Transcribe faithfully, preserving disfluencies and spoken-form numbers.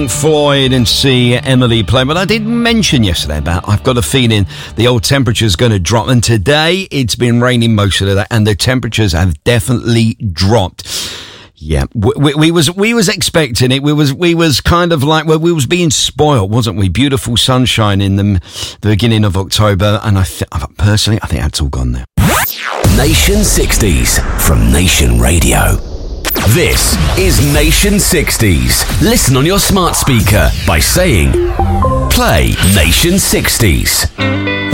Floyd and see Emily play, but I did mention yesterday about I've got a feeling the old temperature's going to drop, and today it's been raining most of the day and the temperatures have definitely dropped. Yeah, we, we, we was we was expecting it. We was we was kind of like well, we was being spoiled, wasn't we? Beautiful sunshine in the, the beginning of October, and I th- personally I think that's all gone now. Nation sixties from Nation Radio. This is Nation sixties. Listen on your smart speaker by saying, play Nation sixties.